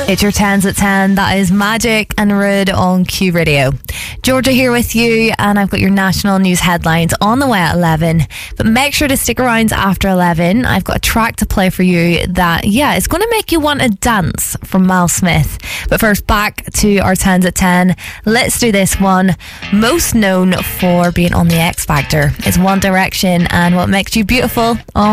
It's your 10s at 10. That is Magic and Rude on Q Radio. Georgia here with you, and I've got your national news headlines on the way at 11. But make sure to stick around after 11. I've got a track to play for you that, it's going to make you want to dance, from Miles Smith. But first, back to our 10s at 10. Let's do this one. Most known for being on the X Factor is One Direction and What Makes You Beautiful on